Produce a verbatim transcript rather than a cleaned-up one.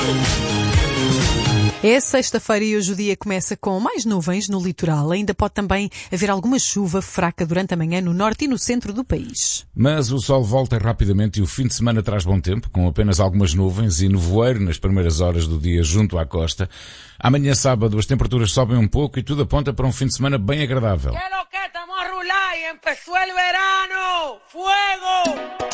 É sexta-feira e hoje o dia começa com mais nuvens no litoral. Ainda pode também haver alguma chuva fraca durante a manhã no norte e no centro do país. Mas o sol volta rapidamente e o fim de semana traz bom tempo, com apenas algumas nuvens e nevoeiro nas primeiras horas do dia junto à costa. Amanhã sábado as temperaturas sobem um pouco e tudo aponta para um fim de semana bem agradável. Que lo que estamos a rular y empezó el verano. ¡Fuego!